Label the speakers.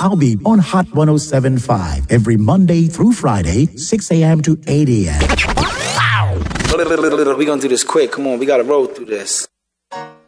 Speaker 1: I'll be on Hot 107.5 every Monday through Friday, 6 a.m. to 8 a.m.
Speaker 2: We're gonna do this quick. Come on, we gotta roll through this.